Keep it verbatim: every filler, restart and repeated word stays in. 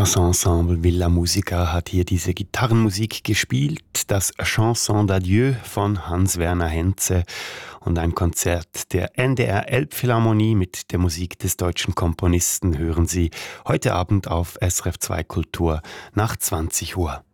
Das Ensemble Villa Musica hat hier diese Gitarrenmusik gespielt, das Chanson d'Adieu von Hans-Werner Henze und ein Konzert der N D R Elbphilharmonie mit der Musik des deutschen Komponisten hören Sie heute Abend auf S R F zwei Kultur nach zwanzig Uhr.